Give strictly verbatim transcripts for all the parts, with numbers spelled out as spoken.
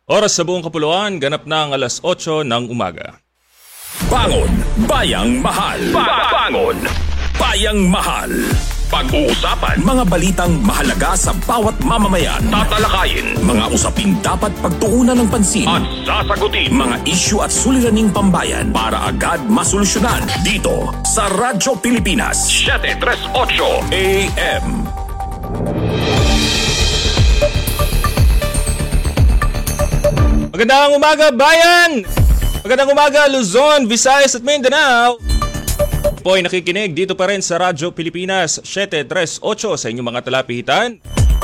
Oras sa buong kapuluan, ganap na ang alas otso ng umaga. Bangon Bayang Mahal. Ba- Bangon Bayang Mahal. Pag-uusapan mga balitang mahalaga sa bawat mamamayan. Tatalakayin mga usaping dapat pagtuunan ng pansin at sasagutin mga isyu at suliraning pambayan para agad masolusyonan dito sa Radyo Pilipinas seven thirty-eight A M. Magandang umaga, bayan! Magandang umaga, Luzon, Visayas at Mindanao. Po ay nakikinig dito pa rin sa Radyo Pilipinas seven thirty-eight sa inyong mga talapihitan.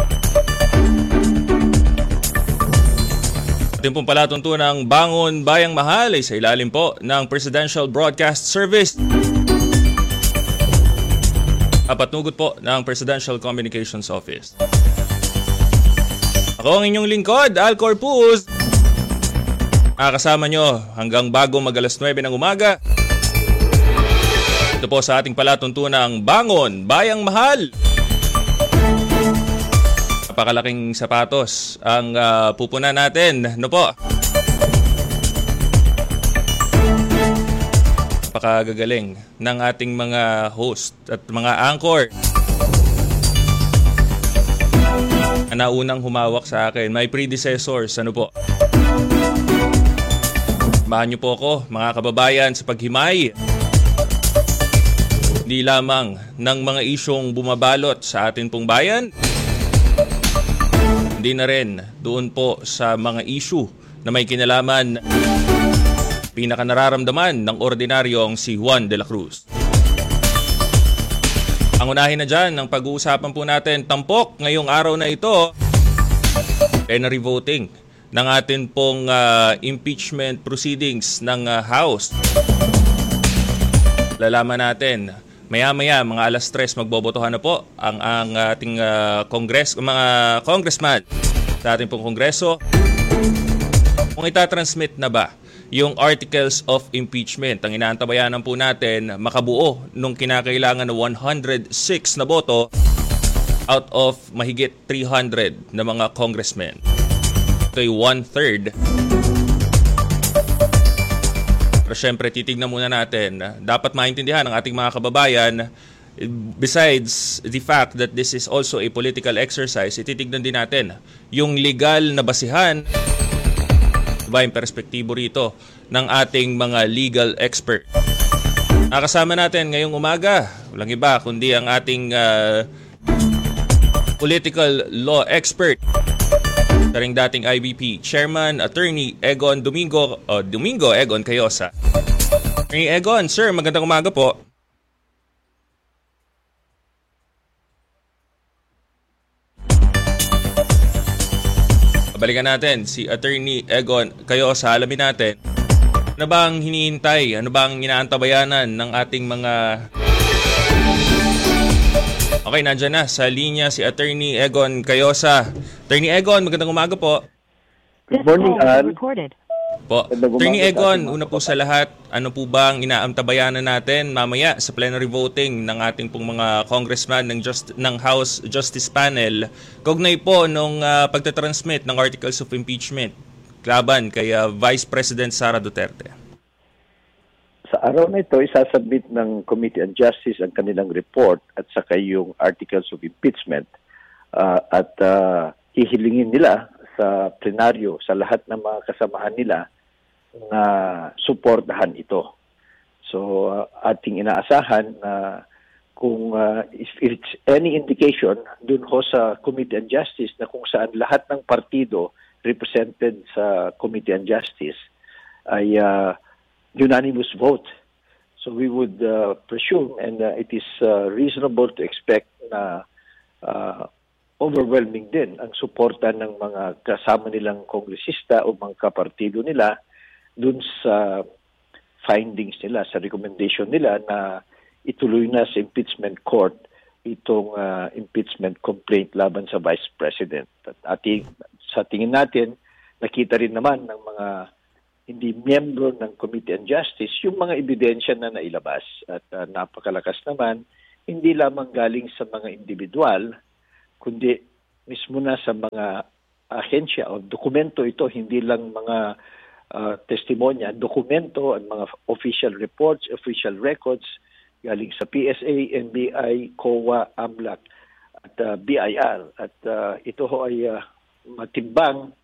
Ating pong palatuntunang Bangon Bayang Mahal ay sa ilalim po ng Presidential Broadcast Service. Kapatnugot po ng Presidential Communications Office. Ako ang inyong lingkod, Al Corpus. Kasama nyo hanggang bago mag alas nuwebe ng umaga. Ito po sa ating palatuntunang Bangon Bayang Mahal. Napakalaking sapatos ang uh, pupunan natin. Ano po? Napakagagaling ng ating mga host at mga anchor. Na unang humawak sa akin, my predecessors, ano po? Samahan niyo po ako, mga kababayan, sa paghimay. Hindi lamang ng mga isyong bumabalot sa atin pong bayan, hindi na rin doon po sa mga isyu na may kinalaman pinakanararamdaman ng ordinaryong si Juan de la Cruz. Ang unahin na dyan, ang pag-uusapan po natin tampok ngayong araw na ito, plenary voting ng atin pong uh, impeachment proceedings ng uh, House. Lalaman natin, maya-maya mga alas tres magbobotohan na po ang, ang ating uh, Congress, mga congressman sa ating pong Kongreso. Kung itatransmit na ba yung articles of impeachment, ang inaantabayanan po natin makabuo nung kinakailangan na one hundred six na boto out of mahigit three hundred na mga congressmen. Ito ay one-third. Pero syempre, titignan muna natin. Dapat maintindihan ng ating mga kababayan, besides the fact that this is also a political exercise, ititignan din natin yung legal na basihan, diba, yung perspektibo rito ng ating mga legal expert. Nakasama natin ngayong umaga, walang iba kundi ang ating uh, political law expert, dating dating I B P Chairman, Attorney Egon Domingo, o Domingo Egon Cayosa. Attorney Egon, sir, magandang umaga po. Balikan natin si Attorney Egon Cayosa. Alamin natin, ano ba ang hinihintay? Ano ba ang inaantabayanan ng ating mga... Okay, nandiyan na sa linya si Attorney Egon Cayosa. Attorney Egon, magandang umaga po. Good morning, Al. Po. Attorney Egon, una po sa lahat, ano po ba ang inaantabayanan natin mamaya sa plenary voting ng ating pong mga congressman ng, Just, ng House Justice Panel kaugnay po nung uh, pagtatransmit ng articles of impeachment laban kay uh, Vice President Sara Duterte? Sa araw na ito, isasubmit ng Committee on Justice ang kanilang report at saka yung articles of impeachment uh, at uh, hihilingin nila sa plenaryo, sa lahat ng mga kasamahan nila na suportahan ito. So, uh, ating inaasahan na uh, kung uh, if it's any indication dun ho sa Committee on Justice na kung saan lahat ng partido represented sa Committee on Justice ay uh, unanimous vote. So we would uh, presume, and uh, it is uh, reasonable to expect na uh, overwhelming din ang suporta ng mga kasama nilang kongresista o mga kapartido nila dun sa findings nila, sa recommendation nila na ituloy na sa impeachment court itong uh, impeachment complaint laban sa Vice President. At ating, sa tingin natin, nakita rin naman ng mga hindi miyembro ng Committee on Justice yung mga ebidensya na nailabas. At uh, napakalakas naman, hindi lamang galing sa mga individual, kundi mismo na sa mga ahensya o dokumento ito, hindi lang mga uh, testimonya, dokumento at mga official reports, official records galing sa P S A, N B I, C O A, AMLAC at uh, B I R. At uh, ito ho ay uh, matimbang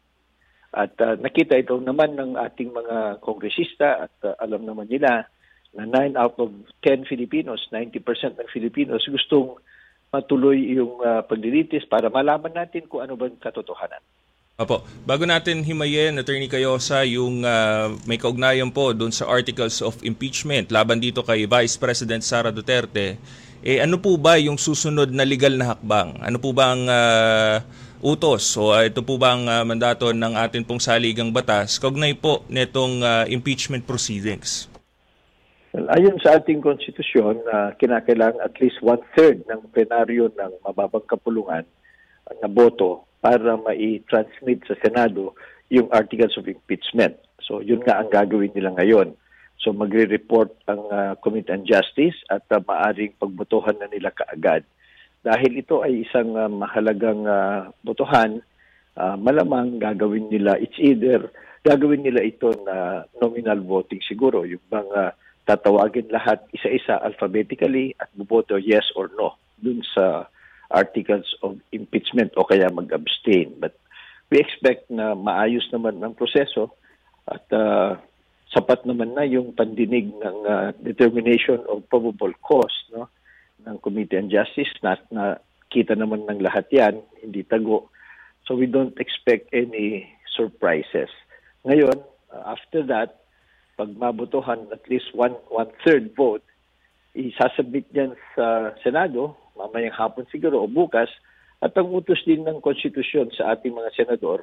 at uh, nakita ito naman ng ating mga kongresista at uh, alam naman nila na nine out of ten Filipinos, ninety percent ng Filipinos gustong matuloy yung uh, paglilitis para malaman natin kung ano ba ang katotohanan. Opo. Bago natin himayin, Attorney Cayosa, yung uh, may kaugnayan po doon sa articles of impeachment laban dito kay Vice President Sara Duterte, eh ano po ba yung susunod na legal na hakbang? Ano po ba ang uh, utos o uh, ito po ba ang uh, mandato ng atin pong saligang batas kaugnay po nitong uh, impeachment proceedings? Well, ayon sa ating konstitusyon, uh, kinakailangan at least one-third ng plenaryo ng mababang kapulungan na boto para mai-transmit sa Senado yung articles of impeachment. So yun nga ang gagawin nila ngayon. So magre-report ang uh, Committee on Justice at uh, maaring pagbotohan na nila kaagad. Dahil ito ay isang uh, mahalagang uh, botohan, uh, malamang gagawin nila, it's either gagawin nila ito na nominal voting siguro, yung bang uh, tatawagin lahat isa-isa alphabetically at buboto yes or no dun sa articles of impeachment o kaya mag-abstain. But we expect na maayos naman ang proseso at uh, sapat naman na yung pandinig ng uh, determination of probable cause, no, ng Committee on Justice na, na kita naman ng lahat yan, hindi tago. So we don't expect any surprises. Ngayon, uh, after that, pag mabotohan at least one, one-third vote, isasubmit yan sa Senado, mamayang hapon siguro o bukas, at ang utos din ng konstitusyon sa ating mga senador,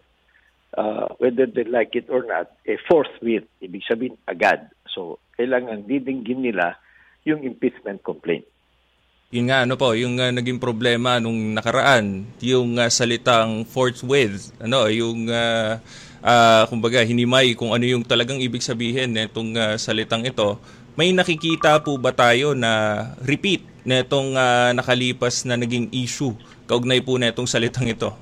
uh, whether they like it or not, eh, forthwith, ibig sabihin agad. So, kailangan didinggin nila yung impeachment complaint. Yun nga, ano po, yung uh, naging problema nung nakaraan, yung uh, salitang forthwith, ano, yung, uh, uh, kumbaga, hinimay kung ano yung talagang ibig sabihin nitong uh, salitang ito. May nakikita po ba tayo na repeat na itong uh, nakalipas na naging issue kaugnay po na itong salitang ito?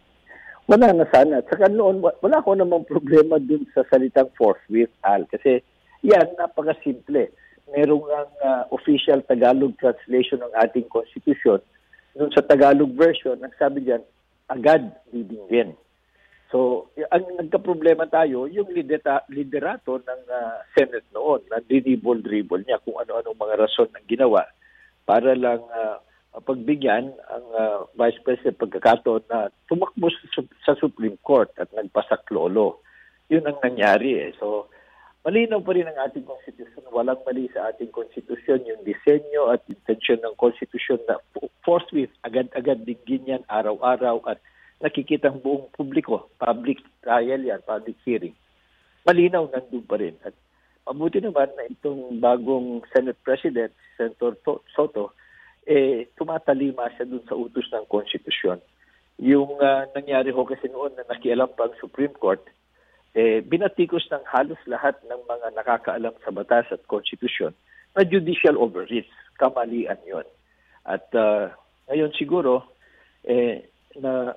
Wala na sana. At saka noon, wala ko namang problema dun sa salitang forthwith, Al. Kasi yan, napakasimple. Merong ang uh, official Tagalog translation ng ating konstitusyon. Dun sa Tagalog version, ang sabi diyan, agad didinggin. So, ang nagka-problema tayo, yung lidera, liderato ng uh, Senate noon, na dinibol-dribble niya kung ano-anong mga rason ang ginawa para lang uh, pagbigyan ang uh, Vice President pagkakataon na tumakbo sa, sa Supreme Court at nagpasaklolo. Yun ang nangyari eh. So, malinaw pa rin ang ating konstitusyon. Walang mali sa ating konstitusyon. Yung disenyo at intensyon ng konstitusyon na forthwith, agad-agad dinggin yan araw-araw at nakikita ang buong publiko, public trial yan, public hearing. Malinaw, nandun pa rin. At mabuti naman na itong bagong Senate President, Senator Soto, eh, tumatalima siya dun sa utos ng konstitusyon. Yung uh, nangyari ho kasi noon na nakialam pa ang Supreme Court, eh, binatikos ng halos lahat ng mga nakakaalam sa batas at konstitusyon na judicial overreach. Kamalian yon. At uh, ngayon siguro, eh, na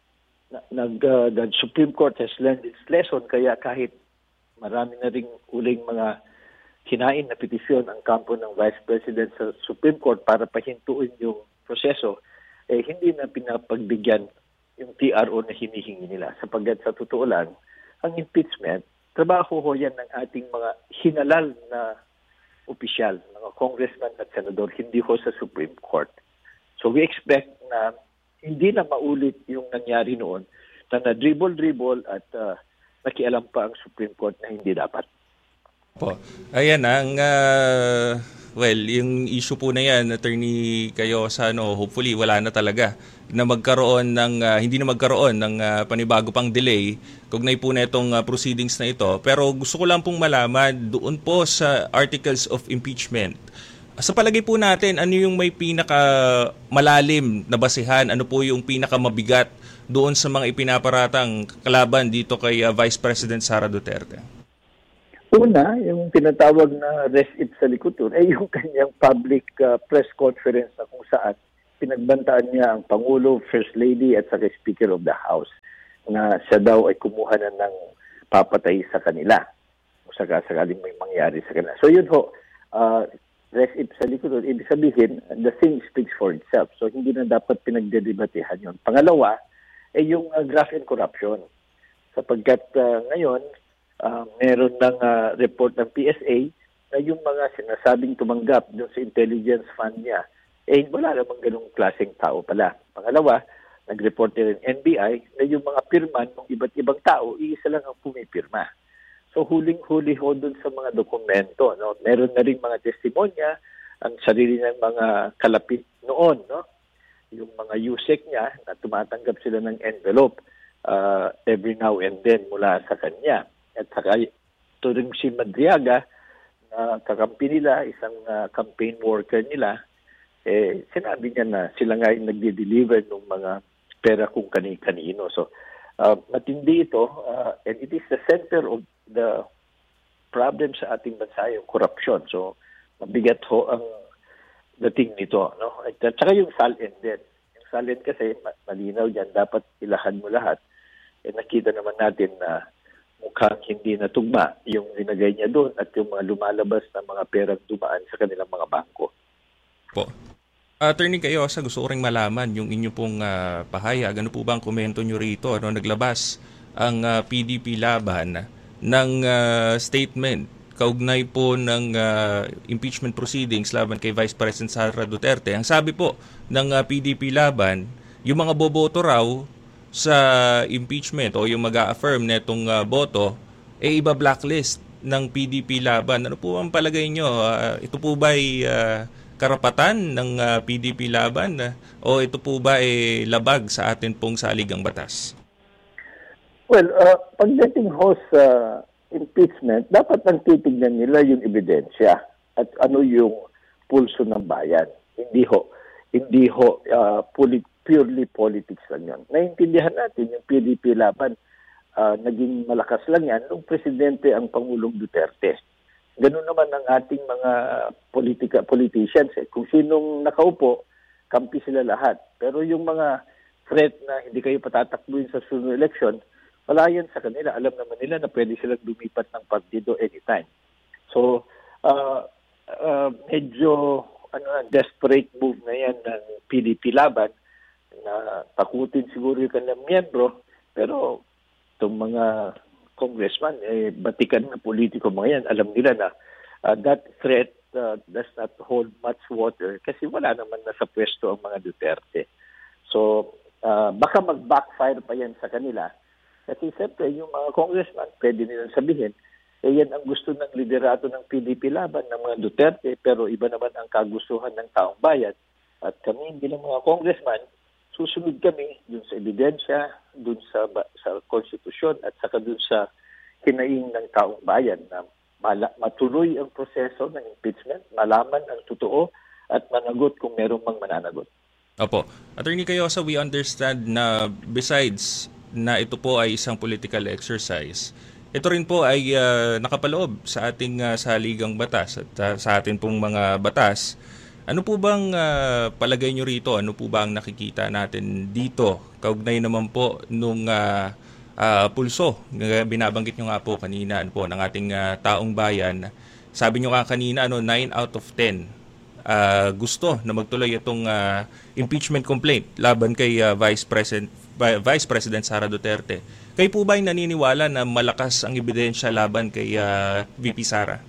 nag uh, the Supreme Court has learned its lesson, kaya kahit marami na ring uling mga hinain na petisyon ang kampo ng Vice President sa Supreme Court para pahintuin yung proseso, eh hindi na pinapagbigyan yung T R O na hinihingi nila. Sapagkat sa totoo lang, ang impeachment, trabaho ho yan ng ating mga hinalal na opisyal, mga congressman at senador, hindi ho sa Supreme Court. So we expect na hindi na maulit yung nangyari noon na na-dribble-dribble at uh, nakialam pa ang Supreme Court na hindi dapat. Po. Ayan, ang uh, well, yung issue po na yan, Attorney Cayosa, no, hopefully wala na talaga na magkaroon ng, uh, hindi na magkaroon ng uh, panibago pang delay kaugnay po na itong uh, proceedings na ito. Pero gusto ko lang pong malaman doon po sa articles of impeachment. Sa palagay po natin, ano yung may pinaka malalim na basihan? Ano po yung pinaka mabigat doon sa mga ipinaparatang kalaban dito kay uh, Vice President Sara Duterte? Una, yung tinatawag na res ipsa licutor, ay yung kanyang public uh, press conference na kung saan pinagbantaan niya ang Pangulo, First Lady at saka Speaker of the House. na siya daw ay kumuha na ng papatay sa kanila. Kung sakaling may mangyari sa kanila. So yun ho, uh, rest if sa likod, ibig sabihin, the thing speaks for itself. So hindi na dapat pinagdedebatehan yun. Pangalawa, ay eh, yung uh, graft and corruption. Sapagkat uh, ngayon, uh, meron ng uh, report ng P S A na yung mga sinasabing tumanggap doon sa intelligence fund niya, eh wala namang ganung klaseng tao pala. Pangalawa, nag-report din ng N B I na yung mga pirman ng iba't ibang tao, iisa lang ang pumipirma. So huling-huli ho doon sa mga dokumento. No? Meron na rin mga testimonya, ang sarili ng mga kalapit noon. No? Yung mga U S E C niya na tumatanggap sila ng envelope uh, every now and then mula sa kanya. At saka ito rin si Madriaga, na kakampi nila, isang uh, campaign worker nila, eh, sinabi niya na sila nga yung nagde-deliver ng mga pera kung kani-kanino. So, uh, matindi ito, uh, and it is the center of the problem sa ating bansa, yung corruption. So, mabigat ho ang dating nito. No? At, at saka yung S A L N din. Yung S A L N kasi, malinaw dyan, dapat ilahan mo lahat. Eh, nakita naman natin na mukhang hindi natugma yung linagay niya doon at yung mga lumalabas na mga perang dumaan sa kanilang mga bangko. Po. Attorney kayo, sa gusto ko rin malaman yung inyo pong uh, pahayag. Ano po ba ang komento nyo rito? Ano, naglabas ang uh, P D P Laban ng uh, statement kaugnay po ng uh, impeachment proceedings laban kay Vice President Sara Duterte. Ang sabi po ng uh, P D P Laban, yung mga boboto raw sa impeachment o yung mag-a-affirm na itong uh, boto, eh iba blacklist ng P D P Laban. Ano po ang palagay nyo? Uh, ito po ba ay uh, karapatan ng uh, P D P Laban uh, o ito po ba ay labag sa atin pong saligang batas? Well, uh, pagdating ho sa impeachment, dapat nang titignan nila yung ebidensya at ano yung pulso ng bayan. Hindi ho, hindi ho uh, polit- purely politics lang yun. Naintindihan natin yung P D P Laban, uh, naging malakas lang yan nung presidente ang Pangulong Duterte. Ganun naman ang ating mga politika, politicians. Eh. Kung sinong nakaupo, kampi sila lahat. Pero yung mga threat na hindi kayo patatakbuhin sa sunod election, wala yan sa kanila. Alam naman nila na pwede silang lumipat ng partido anytime. So, uh, uh, medyo ano, desperate move na yan ng P D P Laban na takutin siguro yung kanilang miyembro, pero itong mga congressman, eh, batikan na politiko mga yan, alam nila na uh, that threat uh, does not hold much water kasi wala naman nasa pwesto ang mga Duterte. So, uh, baka mag-backfire pa yan sa kanila. Kasi siyempre, yung mga congressman, pwede nilang sabihin, eh yan ang gusto ng liderato ng P D P Laban, ng mga Duterte, pero iba naman ang kagustuhan ng taong bayan. At kami bilang mga congressman, susunod kami dun sa ebidensya, dun sa sa konstitusyon at saka dun sa hinaing ng taong bayan na mala- matuloy ang proseso ng impeachment, malaman ang totoo at managot kung merong mang mananagot. Opo. Attorney Cayosa, we understand na besides na ito po ay isang political exercise, ito rin po ay uh, nakapaloob sa ating uh, saligang batas at uh, sa atin pong mga batas. Ano po bang uh, palagay nyo rito? Ano po ba ang nakikita natin dito? Kaugnay naman po nung uh, uh, pulso. Binabanggit nyo nga po kanina ano po, ng ating uh, taong bayan. Sabi nyo nga kanina, ano, nine out of ten uh, gusto na magtuloy itong uh, impeachment complaint laban kay uh, Vice President, Vice President Sara Duterte. Kayo po ba ay naniniwala na malakas ang ebidensya laban kay uh, V P Sara?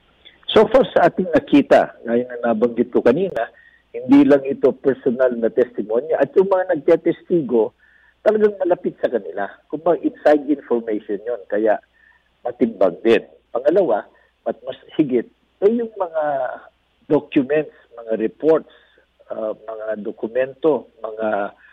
So far sa ating nakita, ngayon na nabanggit ko kanina, hindi lang ito personal na testimonya at yung mga nagtetestigo talagang malapit sa kanila. Kung ba inside information yon, kaya matimbang din. Pangalawa, at mas higit, ay yung mga documents, mga reports, uh, mga dokumento, mga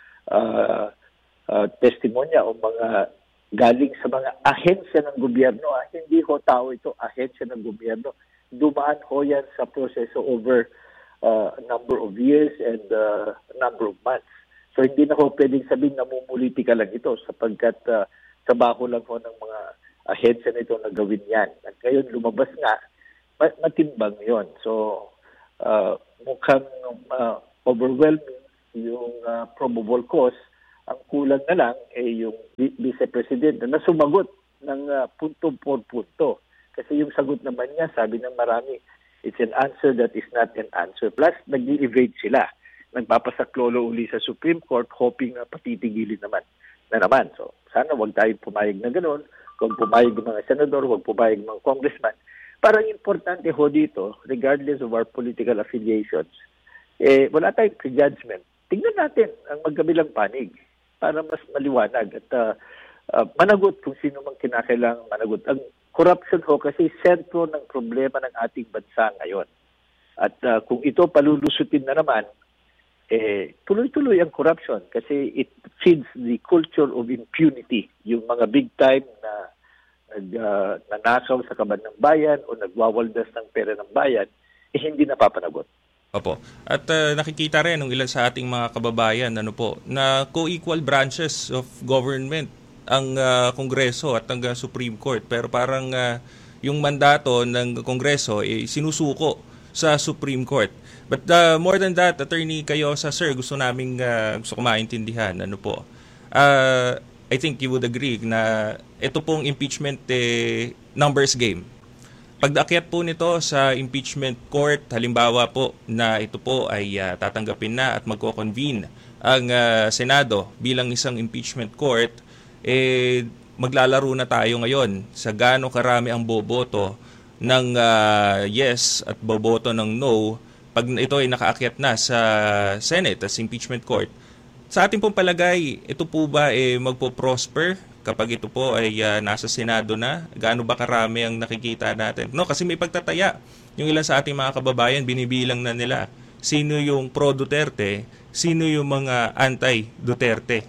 uh, uh, testimonya o mga galing sa mga ahensya ng gobyerno. Ah, hindi ho tao ito, ahensya ng gobyerno. Dumaan ho yan sa proseso over uh, a number of years and uh, a number of months. So hindi na ho pwedeng sabihin na mumulitika lang ito sapagkat uh, trabaho lang ho ng mga ahensya na ito na gawin yan. At ngayon lumabas nga, matimbang yon. So uh, mukhang uh, overwhelming yung uh, probable cause Ang kulang na lang eh yung vi- Vice President na sumagot ng uh, punto por punto. Kasi yung sagot naman niya, sabi ng marami, it's an answer that is not an answer. Plus, nag-evade sila. Nagpapasaklolo uli sa Supreme Court hoping na patitigilin naman na naman. So, sana wag tayong pumayag na gano'n. Kung pumayag ng mga senador, wag pumayag ng mga congressman. Parang importante ho dito, regardless of our political affiliations, eh, wala tayong prejudgment. Tingnan natin ang magkabilang panig para mas maliwanag at uh, uh, managot kung sino mang kinakailangang managot. Ang corruption ho kasi sentro ng problema ng ating bansa ngayon. At uh, kung ito palulusutin na naman, eh, tuloy-tuloy ang corruption kasi it feeds the culture of impunity. Yung mga big time na nag, uh, nanakaw sa kaban ng bayan o nagwawaldas ng pera ng bayan, eh hindi napapanagot. Opo. At uh, nakikita rin ng ilan sa ating mga kababayan ano po, na co-equal branches of government ang uh, Kongreso at ang uh, Supreme Court. Pero parang uh, yung mandato ng Kongreso eh, sinusuko sa Supreme Court. But uh, more than that, Attorney Cayosa, sir, gusto naming uh, gusto ko maintindihan. Ano po? Uh, I think you would agree na ito pong impeachment eh, numbers game. Pag-akyat po nito sa impeachment court, halimbawa po na ito po ay uh, tatanggapin na at magko-convene ang uh, Senado bilang isang impeachment court, eh, maglalaro na tayo ngayon sa gaano karami ang boboto ng uh, yes at boboto ng no pag ito ay nakaakyat na sa Senate as impeachment court. Sa ating pong palagay, ito po ba eh, magpo-prosper kapag ito po ay uh, nasa Senado na? Gaano ba karami ang nakikita natin? No, kasi may pagtataya. Yung ilan sa ating mga kababayan, binibilang na nila sino yung pro-Duterte, sino yung mga anti-Duterte.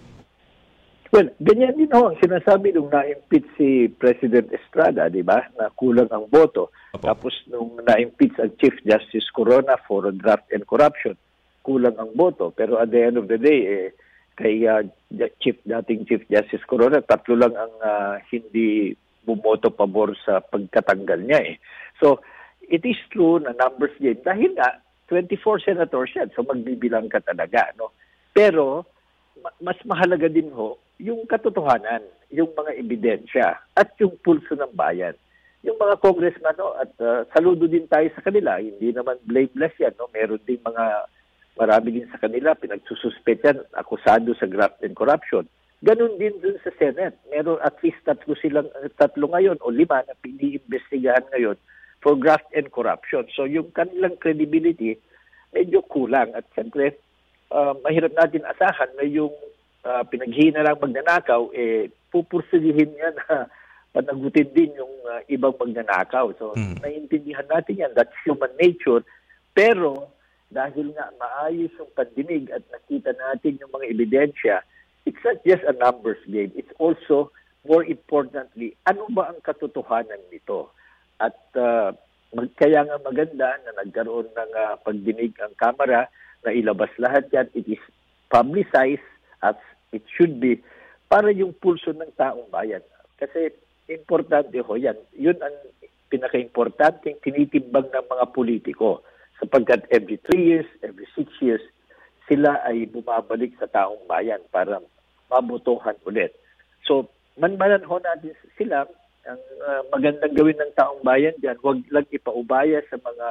Well, ganyan din ho ang sinasabi nung na-impeach si President Estrada, di ba? Na kulang ang boto. Opo. Tapos nung na-impeach ang Chief Justice Corona for graft and corruption, kulang ang boto. Pero at the end of the day, eh, kay uh, Chief, dating Chief Justice Corona, tatlo lang ang uh, hindi bumoto pabor sa pagkatanggal niya eh. So, it is true na numbers game. Dahil nga, twenty-four senators yan, so magbibilang ka talaga. No? Pero, ma- mas mahalaga din ho, yung katotohanan, yung mga ebidensya, at yung pulso ng bayan. Yung mga congressman, no, at uh, saludo din tayo sa kanila, hindi naman blameless yan. No? Meron din mga marami din sa kanila, pinagsususpect yan, akusado sa graft and corruption. Ganon din dun sa Senate. Meron at least tatlo silang, tatlo ngayon o lima na piniimbestigahan ngayon for graft and corruption. So yung kanilang credibility, medyo kulang. At siyempre, uh, mahirap natin asahan na yung uh, pinaghihina lang magnanakaw, eh, pupursugihin yan na panagutin din yung uh, ibang magnanakaw. So, mm. naiintindihan natin yan. That's human nature. Pero, dahil nga maayos yung pandinig at nakita natin yung mga ebidensya, it's not just a numbers game. It's also, more importantly, ano ba ang katotohanan nito? At uh, mag, kaya nga maganda na nagkaroon ng uh, pagdinig ang Kamara na ilabas lahat yan. It is publicized as it should be para yung pulso ng taong bayan. Kasi importante ho yan. Yun ang pinaka-importante tinitimbang ng mga politiko. Sapagkat every three years, every six years, sila ay bumabalik sa taong bayan para mabotohan ulit. So, manmanan ho natin sila, ang uh, magandang gawin ng taong bayan dyan, huwag lang ipaubaya sa mga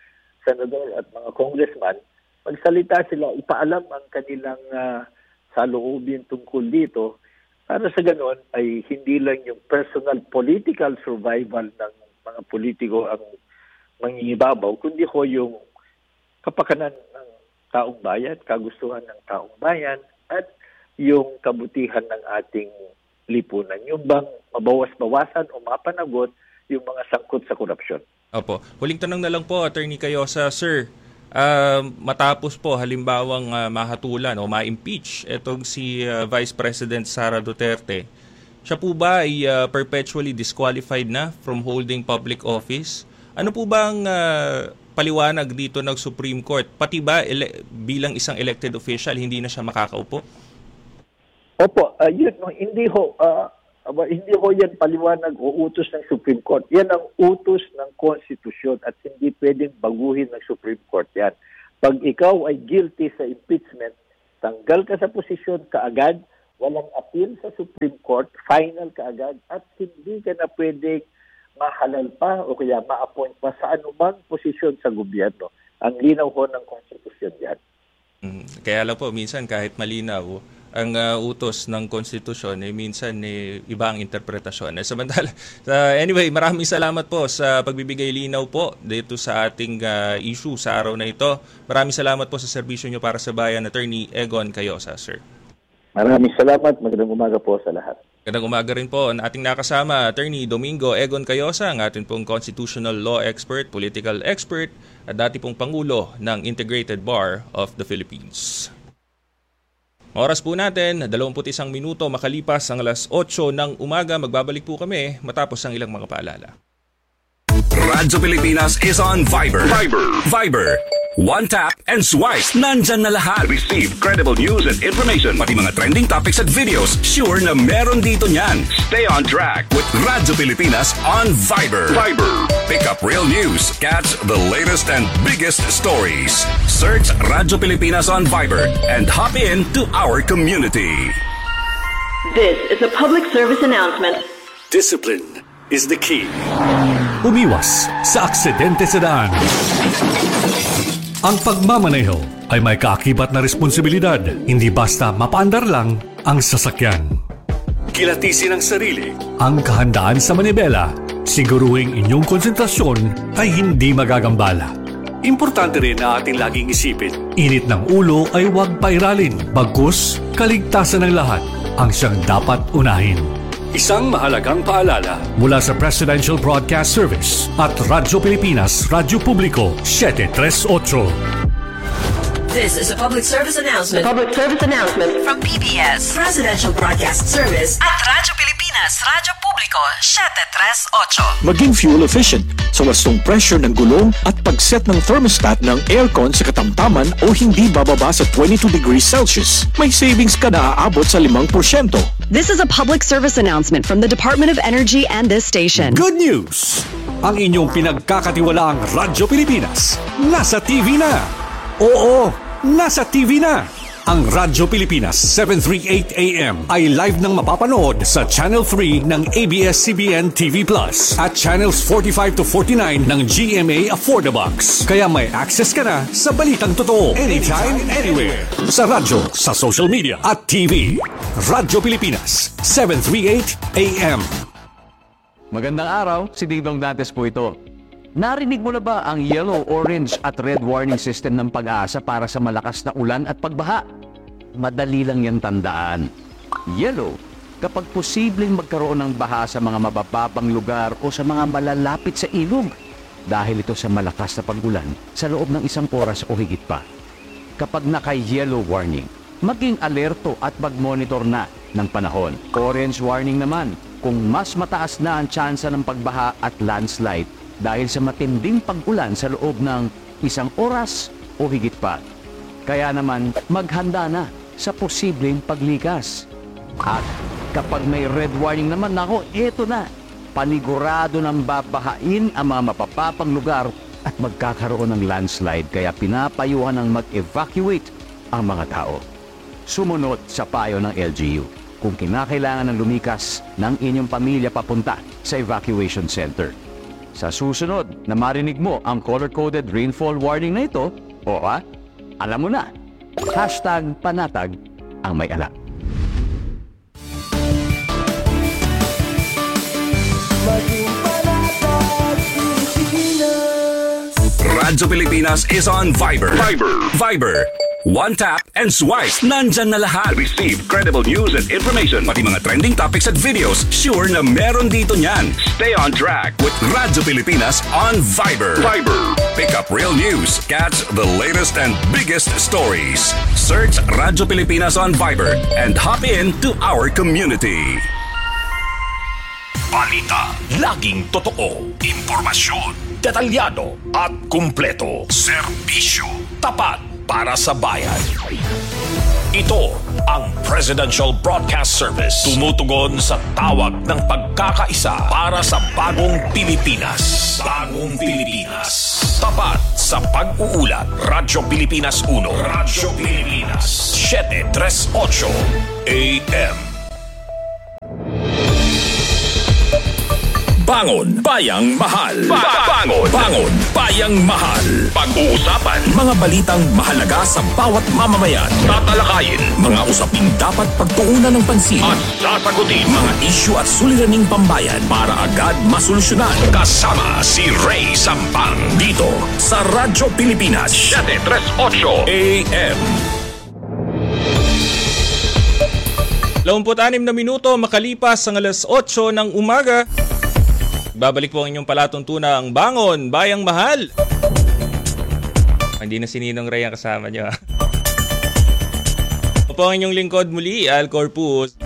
senador at mga congressman. Magsalita sila, ipaalam ang kanilang uh, saloobin tungkol dito para sa ganon ay hindi lang yung personal political survival ng mga politiko ang mangingibabaw, kundi ho yung kapakanan ng taong bayan, kagustuhan ng taong bayan, at yung kabutihan ng ating lipunan. Yung bang mabawas-bawasan o mapanagot yung mga sangkot sa korupsyon. Opo. Huling tanong na lang po, Attorney Cayosa. Sir, uh, matapos po halimbawang uh, mahatulan o ma-impeach itong si uh, Vice President Sara Duterte, siya po ba ay uh, perpetually disqualified na from holding public office? Ano po ba ang uh, paliwanag dito ng Supreme Court? Pati ba ele- bilang isang elected official, hindi na siya makakaupo? Opo, uh, yun, no, hindi ho, uh, hindi ho yan paliwanag o utos ng Supreme Court. Yan ang utos ng Konstitusyon at hindi pwedeng baguhin ng Supreme Court yan. Pag ikaw ay guilty sa impeachment, Tanggal ka sa posisyon kaagad, walang appeal sa Supreme Court, final kaagad, at hindi ka na pwedeng mahalal pa o kaya ma-appoint pa sa anumang posisyon sa gobyerno. Ang linaw ho ng konstitusyon yan. Mm, kaya lang po, minsan kahit malinaw, ang uh, utos ng konstitusyon, eh, minsan eh, iba ang interpretasyon. Eh, samantala, uh, anyway, maraming salamat po sa pagbibigay linaw po dito sa ating uh, issue sa araw na ito. Maraming salamat po sa serbisyo nyo para sa bayan, Attorney Egon Cayosa, sir. Maraming salamat. Magandang umaga po sa lahat. Magandang umaga rin po ang ating nakasama, Attorney Domingo Egon Cayosa, ang ating pong constitutional law expert, political expert, at dati pong Pangulo ng Integrated Bar of the Philippines. Oras po natin, dalawampu't isang minuto makalipas ang alas otso ng umaga. Magbabalik po kami matapos ang ilang mga paalala. Radyo Pilipinas is on Viber. Viber. Viber. One tap and swipe. Nandyan na lahat. Receive credible news and information. Pati mga trending topics at videos. Sure na meron dito niyan. Stay on track with Radyo Pilipinas on Viber. Viber. Pick up real news. Catch the latest and biggest stories. Search Radyo Pilipinas on Viber and hop in to our community. This is a public service announcement. Discipline is the key. Umiwas sa aksidente sa daan. Ang pagmamaneho ay may kaakibat na responsibilidad, hindi basta mapaandar lang ang sasakyan. Kilatisin ang sarili, ang kahandaan sa manibela, siguruhing inyong konsentrasyon ay hindi magagambala. Importante rin na ating laging isipin, init ng ulo ay huwag pairalin, bagkus kaligtasan ng lahat ang siyang dapat unahin. Isang mahalagang paalala mula sa Presidential Broadcast Service at Radyo Pilipinas, Radyo Publiko, seven three eight. This is a public service announcement. Public service announcement from P B S Presidential Broadcast Service at Radyo Pilipinas, Radyo Publiko, seven three eight. Maging fuel efficient sa wastong pressure ng gulong at pag-set ng thermostat ng aircon sa katamtaman o hindi bababa sa twenty-two degrees Celsius. May savings ka na aabot sa five percent. This is a public service announcement from the Department of Energy and this station. Good news! Ang inyong pinagkakatiwalaang Radyo Pilipinas nasa T V na. Oo, nasa T V na. Ang Radyo Pilipinas seven thirty-eight A M ay live nang mapapanood sa Channel three ng A B S C B N T V Plus at Channels forty-five to forty-nine ng G M A Affordabox. Kaya may access ka na sa balitang totoo anytime, anywhere. Sa radyo, sa social media at T V. Radyo Pilipinas seven thirty-eight A M. Magandang araw, si Dingdong Dantes po ito. Narinig mo na ba ang yellow, orange at red warning system ng Pag-asa para sa malakas na ulan at pagbaha? Madali lang yan tandaan. Yellow, kapag posibleng magkaroon ng baha sa mga mabababang lugar o sa mga malalapit sa ilog dahil ito sa malakas na pag-ulan sa loob ng isang oras o higit pa. Kapag naka-yellow warning, maging alerto at mag-monitor na ng panahon. Orange warning naman, kung mas mataas na ang tsansa ng pagbaha at landslide dahil sa matinding pag-ulan sa loob ng isang oras o higit pa. Kaya naman, maghanda na sa posibleng paglikas. At kapag may red warning naman, nako, eto na. Panigurado ng babahain ang mga mapapapang lugar at magkakaroon ng landslide. Kaya pinapayuhan ng mag-evacuate ang mga tao. Sumunod sa payo ng L G U kung kinakailangan ng lumikas ng inyong pamilya papunta sa evacuation center. Sa susunod na marinig mo ang color-coded rainfall warning na ito, o ha, alam mo na, hashtag panatag ang may alam. Radyo Pilipinas is on Viber. Viber. Viber. One tap and swipe. Nandyan na lahat. Receive credible news and information. Pati mga trending topics at videos. Sure na meron dito niyan. Stay on track with Radyo Pilipinas on Viber. Viber. Pick up real news. Catch the latest and biggest stories. Search Radyo Pilipinas on Viber and hop in to our community. Balita, laging totoo. Impormasyon, detalyado at kumpleto. Serbisyo, tapat para sa bayan. Ito ang Presidential Broadcast Service. Tumutugon sa tawag ng pagkakaisa para sa bagong Pilipinas. Bagong Pilipinas. Tapat sa pag-uulat. Radyo Pilipinas uno. Radyo Pilipinas. seven tres ocho A M. Bangon Bayang Mahal. Ba- Bangon Bangon Bayang Mahal. Pag-uusapan mga balitang mahalaga sa bawat mamamayan. Tatalakayin mga usaping dapat pagtuunan ng pansin at sasagutin mga isyu at suliraning pambayan para agad masolusyonan. Kasama si Ray Sampang dito sa Radyo Pilipinas seven tres ocho A M. dalawampu't-anim na minuto makalipas ang alas otso ng umaga. Babalik po ang inyong palatuntunang Bangon Bayang Mahal. Hindi na si Ninong Ray ang kasama nyo. Po ang inyong lingkod muli, Al Corpus.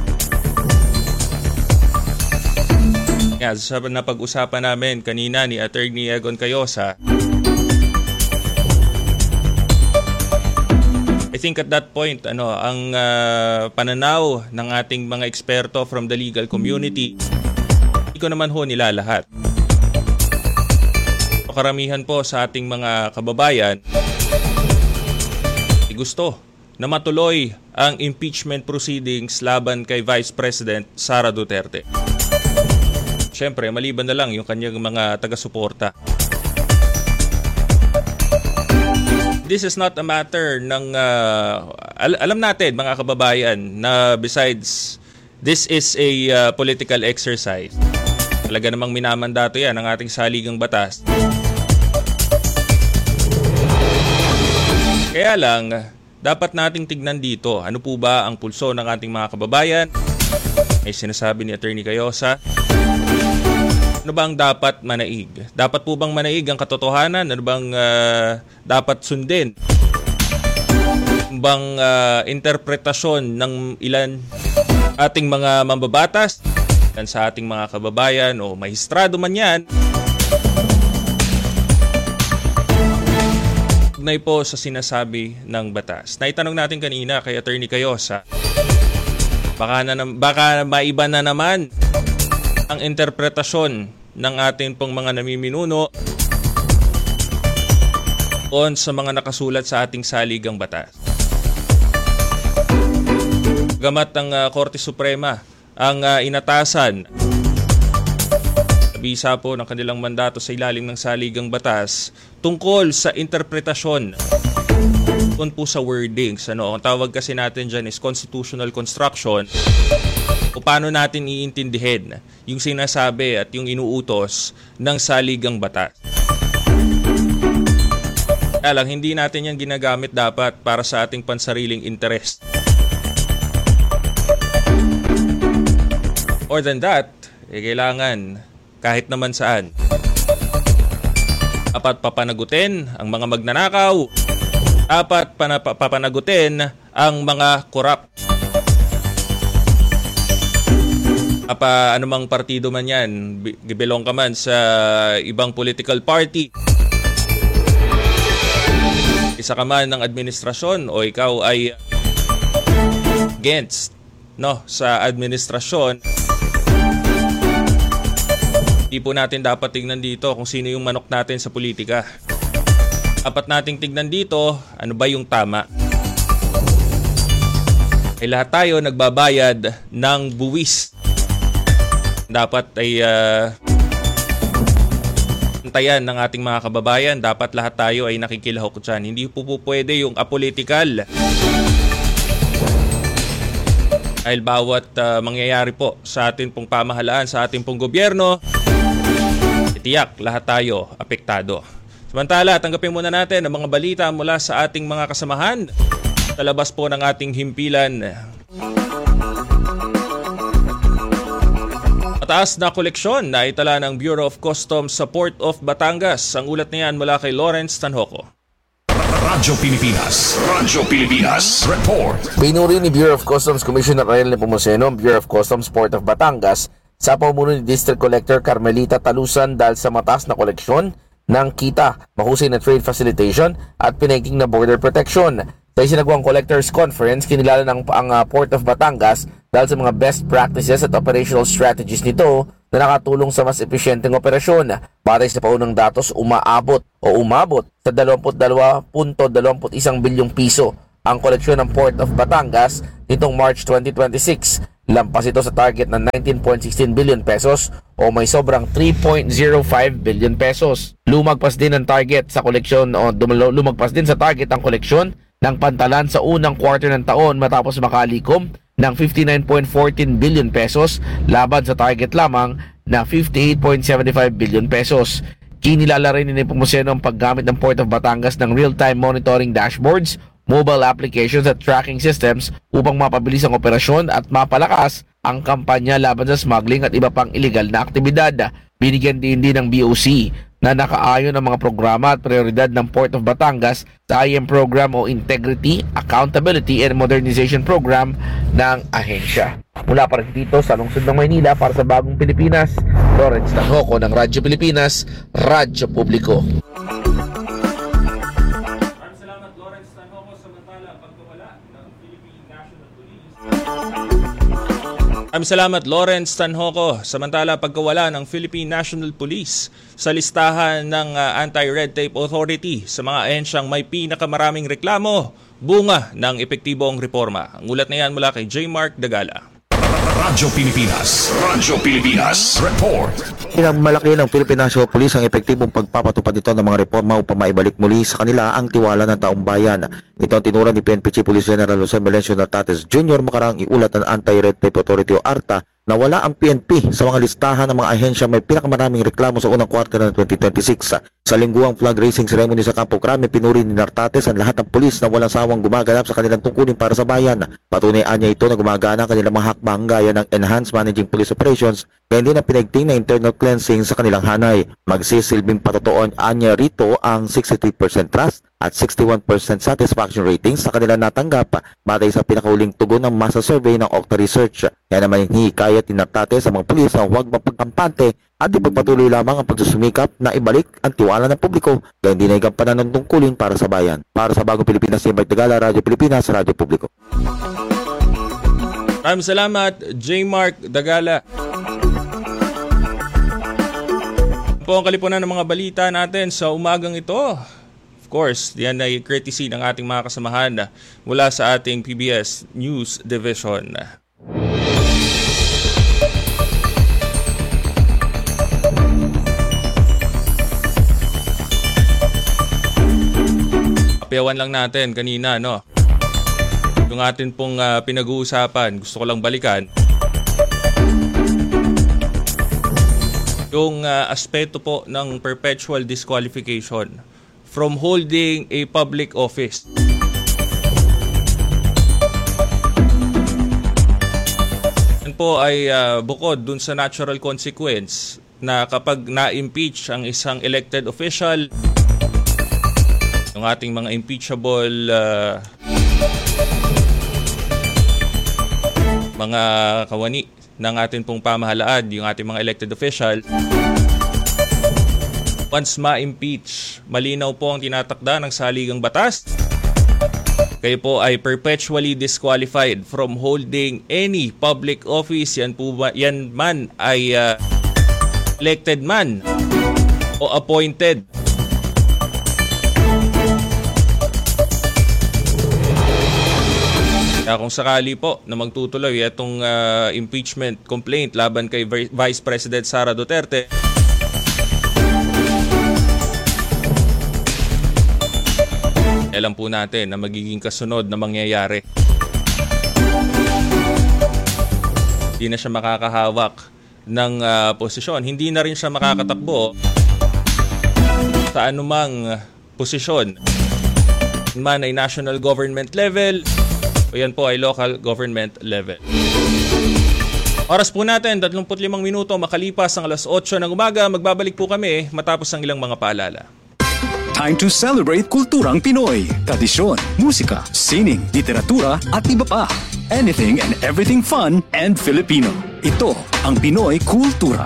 Yeah, sa napag-usapan namin kanina ni Attorney Egon Cayosa, I think at that point, ano, ang uh, pananaw ng ating mga eksperto from the legal community, ko naman ho nila lahat. Karamihan po sa ating mga kababayan gusto na matuloy ang impeachment proceedings laban kay Vice President Sara Duterte. Siyempre, maliban na lang yung kanyang mga taga-suporta. This is not a matter ng uh, al- alam natin mga kababayan na besides this is a uh, political exercise. Talaga namang minamandato yan ng ating saligang batas. Kaya lang, dapat nating tignan dito, ano po ba ang pulso ng ating mga kababayan? May sinasabi ni Attorney Cayosa. Ano bang dapat manaig? Dapat po bang manaig ang katotohanan? Ano bang uh, dapat sundin? Ano bang uh, interpretasyon ng ilan ating mga mambabatas? Sa ating mga kababayan o mahistrado man yan, ugnay po sa sinasabi ng batas. Naitanong natin kanina kay Attorney Cayosa, baka, na, baka maiba na naman ang interpretasyon ng ating pong mga namiminuno on sa mga nakasulat sa ating saligang batas. Gamat ang uh, Korte Suprema ang uh, inatasan bisa po ng kanilang mandato sa ilalim ng saligang batas tungkol sa interpretasyon tungkol po sa wordings. Ano, ang tawag kasi natin dyan is constitutional construction o paano natin iintindihin yung sinasabi at yung inuutos ng saligang batas. Kaya lang, hindi natin yan ginagamit dapat para sa ating pansariling interest. More than that, eh, kailangan kahit naman saan dapat papanagutin ang mga magnanakaw, dapat panap- papanagutin ang mga korap. Apa anumang partido man yan, belong ka man sa ibang political party, isa ka man ng administrasyon o ikaw ay against no sa administrasyon, di po natin dapat tignan dito kung sino yung manok natin sa politika. Dapat nating tignan dito ano ba yung tama. Ay lahat tayo nagbabayad ng buwis. Dapat ay uh, antayan ng ating mga kababayan. Dapat lahat tayo ay nakikilahok dyan. Hindi po po pwede yung apolitical. Dahil bawat uh, mangyayari po sa ating pong pamahalaan, sa ating pong gobyerno, tiyak lahat tayo apektado. Samantala, tanggapin muna natin ang mga balita mula sa ating mga kasamahan sa labas po ng ating himpilan. Mataas na koleksyon na itala ng Bureau of Customs sa Port of Batangas. Ang ulat niyan mula kay Lawrence Tanhoco. Radyo Pilipinas. Radyo Pilipinas. Report. Pinuri ni Bureau of Customs Commissioner Rael Nepomuceno ang Bureau of Customs Port of Batangas sa pamumuno ni District Collector Carmelita Talusan dahil sa mataas na koleksyon ng kita, mahusay na trade facilitation at pinaigting na border protection. Sa isinagawang Collectors Conference, kinilala ng ang uh, Port of Batangas dahil sa mga best practices at operational strategies nito na nakatulong sa mas epesyenteng operasyon. Batay sa paunang datos, umaabot o umabot sa dalawampu't dalawa punto dalawampu't isang bilyong piso ang koleksyon ng Port of Batangas nitong March twenty twenty-six. Lampas ito sa target ng nineteen point one six billion pesos o may sobrang three point zero five billion pesos. Lumagpas din ang target sa koleksyon o lumagpas din sa target ang koleksyon ng pantalan sa unang quarter ng taon matapos makalikom ng fifty-nine point one four billion pesos laban sa target lamang na fifty-eight point seven five billion pesos. Kinilala rin ni Nepomuceno ang paggamit ng Port of Batangas ng real-time monitoring dashboards, mobile applications at tracking systems upang mapabilis ang operasyon at mapalakas ang kampanya laban sa smuggling at iba pang illegal na aktibidad. Binigyan din din ng B O C na nakaayon ang mga programa at prioridad ng Port of Batangas sa I M program o Integrity, Accountability and Modernization Program ng ahensya. Mula pa rin dito sa lungsod ng Maynila para sa Bagong Pilipinas, Lawrence Tanhoco ng Radyo Pilipinas, Radyo Publiko. Salamat Lawrence Tanhoco, samantala pagkawala ng Philippine National Police. Maraming salamat Lawrence Tanhoco, samantala pagkawala ng Philippine National Police sa listahan ng uh, Anti-Red Tape Authority sa mga ahensyang may pinakamaraming reklamo, bunga ng epektibong reforma. Ang ulat na yan mula kay J. Mark Dagala. Radyo Pilipinas, Radyo Pilipinas, report. Pinagmalaki ng Philippine National Police ang epektibong pagpapatupad nito ng mga reforma upang maibalik muli sa kanila ang tiwala ng taong bayan. Ito ang tinura ni P N P Chief Police General Jose Melencio Nartates Junior makaraang iulat ng Anti-Red Tape Authority o ARTA na wala ang P N P sa mga listahan ng mga ahensya may pinakamaraming reklamo sa unang kwarter ng twenty twenty-six. Sa lingguang flag raising ceremony sa Campo Crame, pinuri ni Nartates ang lahat ng pulis na walang sawang gumaganap sa kanilang tungkulin para sa bayan. Patunay niya ito na gumagana ang kanilang mga hakbang gaya ng Enhanced Managing Police Operations kaya hindi na pinagting na internal cleansing sa kanilang hanay. Magsisilbing patutuon anya rito ang sixty-three percent trust at sixty-one percent satisfaction ratings sa kanilang natanggap batay sa pinakahuling tugon ng masa survey ng Okta Research. Kaya naman hinihikayat ni Nartates sa mga pulis na huwag mapagkampante at ipagpatuloy lamang ang pagsusumikap na ibalik ang tiwala ng publiko dahil hindi na igampanan ng tungkulin para sa bayan. Para sa Bagong Pilipinas, J. Mark Dagala, Radyo Pilipinas, Radyo Publiko. Maraming salamat, J. Mark Dagala. Po ang kalipunan ng mga balita natin sa umagang ito. Of course, yan ay courtesy ng ating mga kasamahan mula sa ating P B S News Division. Kapiyawan lang natin kanina, no? Yung atin pong uh, pinag-uusapan, gusto ko lang balikan. Yung uh, aspeto po ng perpetual disqualification from holding a public office. Yan po ay uh, bukod dun sa natural consequence na kapag na-impeach ang isang elected official, yung ating mga impeachable uh, mga kawani ng ating pong pamahalaan, yung ating mga elected official, once ma-impeach, malinaw po ang tinatakda ng saligang batas. Kayo po ay perpetually disqualified from holding any public office. Yan po ba, yan man ay uh, elected man o appointed. Kaya kung sakali po na magtutuloy itong uh, impeachment complaint laban kay Vice President Sara Duterte, alam po natin na magiging kasunod na mangyayari. Hindi na siya makakahawak ng uh, posisyon. Hindi na rin siya makakatakbo sa anumang posisyon. Man ay national government level o yan po ay local government level. Oras po natin, thirty-five minuto makalipas ang alas otso ng umaga. Magbabalik po kami matapos ang ilang mga paalala. Time to celebrate kulturang Pinoy, tradisyon, musika, sining, literatura at iba pa. Anything and everything fun and Filipino. Ito ang Pinoy Kultura.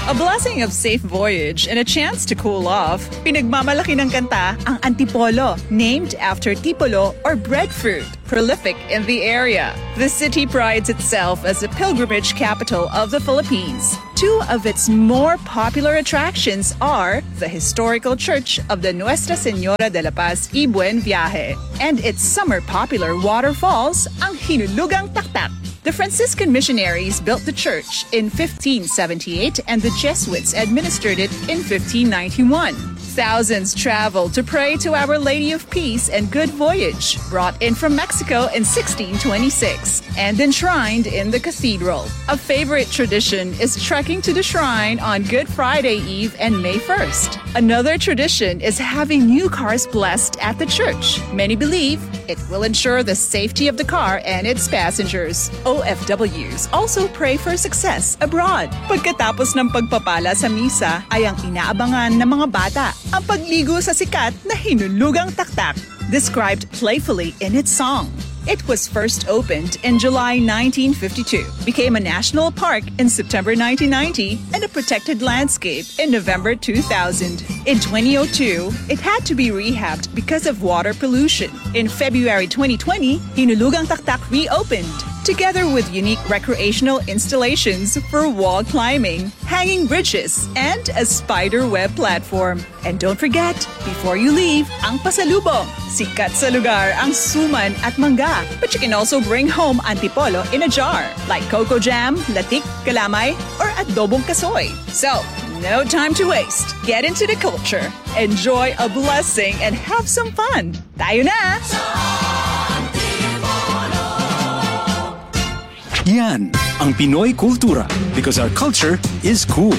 A blessing of safe voyage and a chance to cool off, pinagmamalaki ng kanta ang Antipolo, named after tipolo or breadfruit, prolific in the area. The city prides itself as the pilgrimage capital of the Philippines. Two of its more popular attractions are the historical church of the Nuestra Señora de la Paz y Buen Viaje and its summer popular waterfalls, ang Hinulugang Taktak. The Franciscan missionaries built the church in fifteen seventy-eight and the Jesuits administered it in fifteen ninety-one. Thousands traveled to pray to Our Lady of Peace and Good Voyage, brought in from Mexico in sixteen twenty-six and enshrined in the cathedral. A favorite tradition is trekking to the shrine on Good Friday Eve and May first. Another tradition is having new cars blessed at the church. Many believe it will ensure the safety of the car and its passengers. O F Ws also pray for success abroad. Pagkatapos ng pagpapala sa misa ay ang inaabangan ng mga bata ang pagligo sa sikat na Hinulugang Taktak, described playfully in its song. It was first opened in July nineteen fifty-two, became a national park in September nineteen ninety, and a protected landscape in November two thousand. In twenty oh two, it had to be rehabbed because of water pollution. In February twenty twenty, Hinulugang Taktak reopened, together with unique recreational installations for wall climbing, hanging bridges, and a spider web platform. And don't forget, before you leave, ang pasalubong. Sikat sa lugar ang suman at mangga. But you can also bring home antipolo in a jar, like cocoa jam, latik, kalamay, or adobong kasoy. So, no time to waste. Get into the culture, enjoy a blessing, and have some fun. Tayo na! Yan ang Pinoy kultura, because our culture is cool.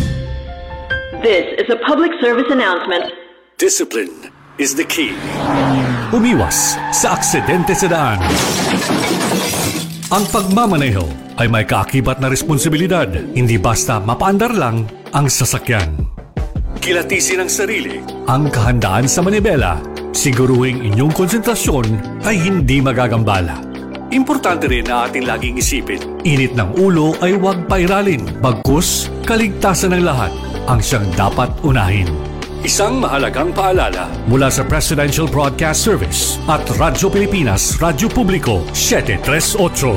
This is a public service announcement. Discipline is the key. Umiwas sa aksidente sa daan. Ang pagmamaneho ay may kaakibat na responsibilidad, hindi basta mapaandar lang ang sasakyan. Kilatisin ang sarili, ang kahandaan sa manibela, siguruhing inyong konsentrasyon ay hindi magagambala. Importante rin na ating laging isipin, init ng ulo ay huwag pairalin, bagkus kaligtasan ng lahat ang siyang dapat unahin. Isang mahalagang paalala mula sa Presidential Broadcast Service at Radyo Pilipinas, Radyo Publiko, seven thirty-eight.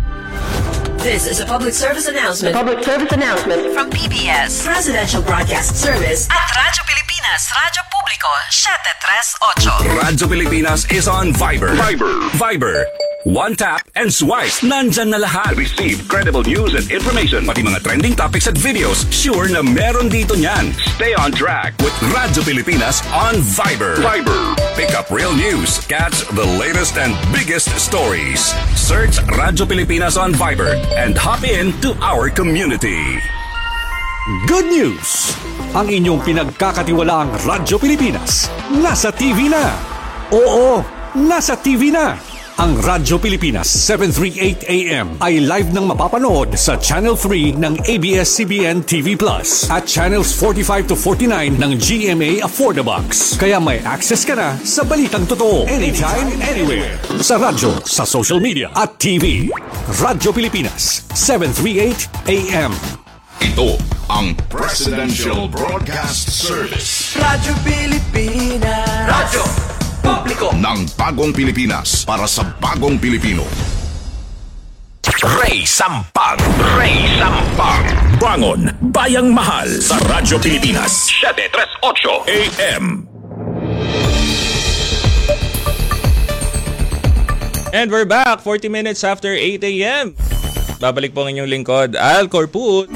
This is a public service announcement. A public service announcement from P B S Presidential Broadcast Service at Radyo Pilipinas, Radyo Publiko, seven thirty-eight. Radyo Pilipinas is on Viber. Viber. Viber. One tap and swipe. Nandyan na lahat. Receive credible news and information. Pati mga trending topics at videos. Sure na meron dito niyan. Stay on track with Radyo Pilipinas on Viber. Viber. Pick up real news. Catch the latest and biggest stories. Search Radyo Pilipinas on Viber and hop in to our community. Good news! Ang inyong pinagkakatiwalaang Radyo Pilipinas nasa T V na. Oo, nasa T V na. Ang Radyo Pilipinas seven thirty-eight A M ay live nang mapapanood sa Channel three ng A B S C B N T V Plus at Channels forty-five to forty-nine ng G M A Affordabox. Kaya may access ka na sa balitang totoo anytime, anywhere. Sa radyo, sa social media at T V. Radyo Pilipinas seven thirty-eight A M. Ito ang Presidential Broadcast Service. Radyo Pilipinas. Radyo Publiko ng bagong Pilipinas para sa bagong Pilipino. Ray Sampang. Ray Sampang. Bangon Bayang Mahal sa Radyo Pilipinas seven thirty-eight A M. And we're back forty minutes after eight A M. Babalik po ang inyong lingkod, Al Corput.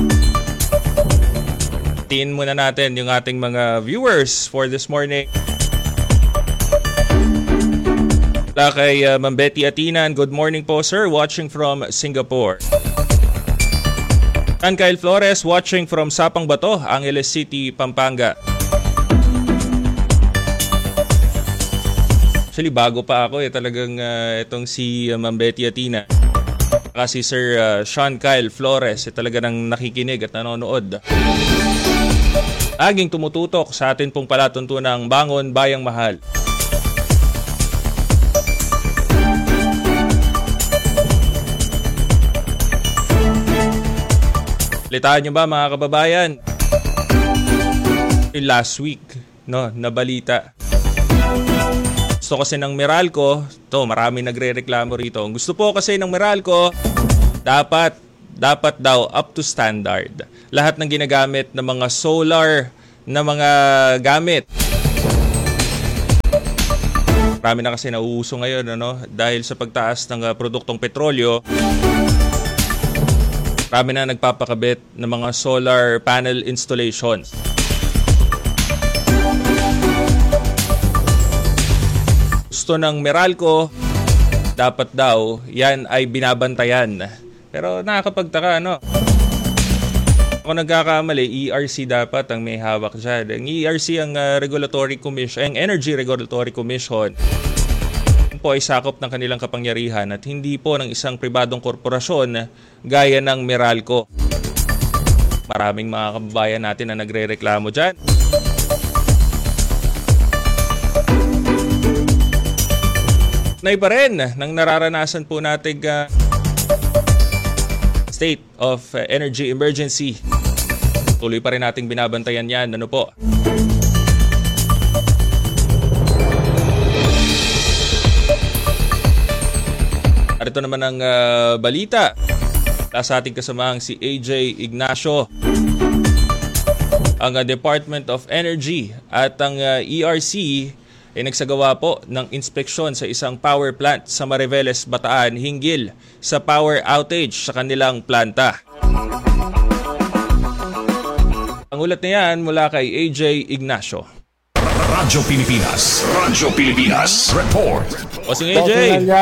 Tiin muna natin yung ating mga viewers for this morning. La kay uh, Ma'am Betty Atinan, good morning po sir, watching from Singapore. And Kyle Flores, watching from Sapang Bato, Angeles City, Pampanga. Actually, bago pa ako eh, talagang uh, itong si uh, Ma'am Betty Atina. Kasi Sir uh, Sean Kyle Flores, eh, talaga nang nakikinig at nanonood. Laging tumututok sa atin pong palatuntunang Bangon Bayang Mahal. Litaan nyo ba mga kababayan? Last week, no, na balita. Gusto kasi ng Meralco, to marami nagre-reklamo rito. Gusto po kasi ng Meralco, dapat dapat daw up to standard. Lahat ng ginagamit ng mga solar na mga gamit. Marami na kasi nauuso ngayon, ano, dahil sa pagtaas ng uh, produktong petrolyo. Marami na nagpapakabit ng mga solar panel installations. Gusto ng Meralco, dapat daw yan ay binabantayan. Pero nakakapagtaka, ano? Ako nagkakamali, E R C dapat ang may hawak dyan. Ang E R C, ang uh, Regulatory Commission, ang Energy Regulatory Commission, po ay sakop ng kanilang kapangyarihan at hindi po ng isang pribadong korporasyon gaya ng Meralco. Maraming mga kababayan natin na nagre-reklamo dyan. Nay pa rin nang nararanasan po nating uh, state of uh, energy emergency. Tuloy pa rin nating binabantayan yan. Ano po? At ito naman ang uh, balita. Sa ating kasamahang si A J Ignacio. Ang uh, Department of Energy at ang uh, E R C ay nagsagawa po ng inspeksyon sa isang power plant sa Mariveles, Bataan hinggil sa power outage sa kanilang planta. Ang ulat na yan mula kay A J Ignacio. Radyo Pilipinas. Radyo Pilipinas. Report. Bossing A J.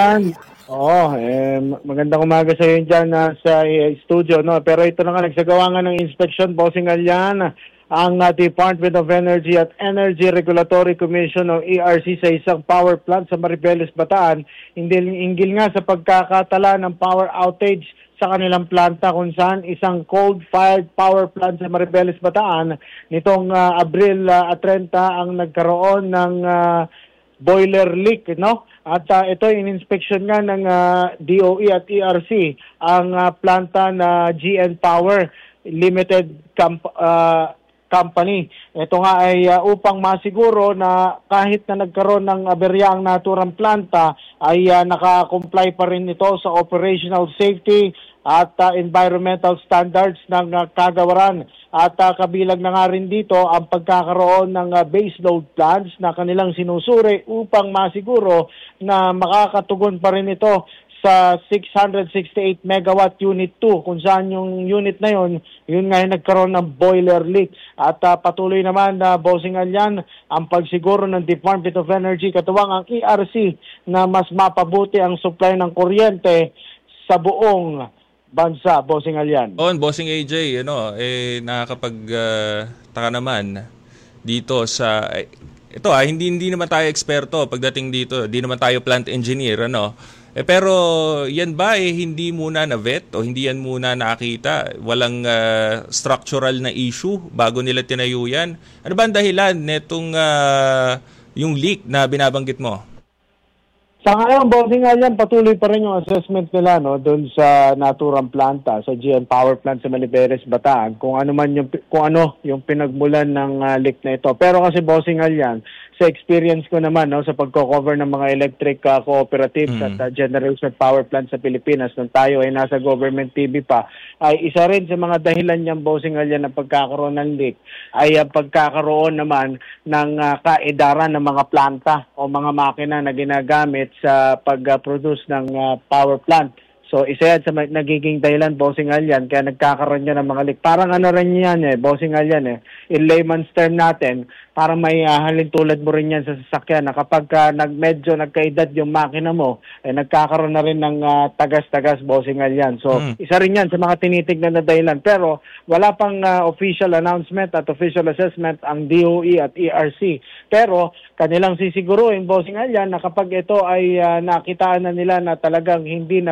Oo, eh, magandang umaga sa iyo dyan uh, sa uh, studio. No? Pero ito na nga, nagsagawa nga ng inspection, Bossing Alyan, ang uh, Department of Energy at Energy Regulatory Commission o E R C sa isang power plant sa Mariveles, Bataan. Hinggil, hinggil nga sa pagkakatala ng power outage sa kanilang planta kung saan isang coal-fired power plant sa Mariveles, Bataan nitong uh, Abril uh, thirty ang nagkaroon ng uh, boiler leak, no? At uh, ito in-inspection nga ng uh, D O E at E R C ang uh, planta na G N Power Limited Camp, uh, Company. Ito nga ay uh, upang masiguro na kahit na nagkaroon ng aberya ang naturang planta ay uh, naka-comply pa rin ito sa operational safety at uh, environmental standards ng uh, kagawaran. At uh, kabilang na nga rin dito ang pagkakaroon ng uh, base load plans na kanilang sinusuri upang masiguro na makakatugon pa rin ito sa six hundred sixty-eight megawatt unit two kung saan yung unit na yun, yun nga yung nagkaroon ng boiler leak. At uh, patuloy naman na uh, Bossing Alyan ang pagsiguro ng Department of Energy katuwang ang E R C na mas mapabuti ang supply ng kuryente sa buong bansa, Bossing Alyan. On Bossing A J, ano, eh nakakapag uh, taka naman dito sa eh, ito ah, hindi hindi naman tayo eksperto pagdating dito, hindi naman tayo plant engineer, ano. Eh, pero yan ba eh hindi muna na-vet o hindi yan muna nakita? Walang uh, structural na issue bago nila tinayo yan? Ano ba ang dahilan netong uh, yung leak na binabanggit mo? Sa ngayon, Bossing Alyan, patuloy pa rin yung assessment nila no doon sa naturang planta, sa G N Power Plant sa Mariveles, Bataan, kung ano man yung kung ano yung pinagmulan ng uh, leak na ito. Pero kasi Bossing Alyan, sa experience ko naman no sa pagko-cover ng mga electric uh, cooperatives mm. at uh, generation power plant sa Pilipinas nung tayo ay nasa government T V pa, ay isa rin sa mga dahilan niyang Bossing Alyan na pagkakaroon ng leak ay uh, pagkakaroon naman ng uh, kaedaran ng mga planta o mga makina na ginagamit sa pag-produce ng uh, power plant. So, isa yan sa nagiging dahilan, Bossing Alyan, kaya nagkakaroon niya ng mga leak. Parang ano rin yan eh, Bossing Alyan eh. In layman's term natin, parang may uh, halintulad mo rin yan sa sasakyan na kapag uh, nag, medyo nagkaedad yung makina mo, eh, nagkakaroon na rin ng uh, tagas-tagas, Bossing Alyan. So, mm. isa rin yan sa mga tinitignan na dahilan. Pero, wala pang uh, official announcement at official assessment ang D O E at E R C. Pero, kanilang sisiguruhin, Bossing Alyan, na kapag ito ay uh, nakitaan na nila na talagang hindi na pwede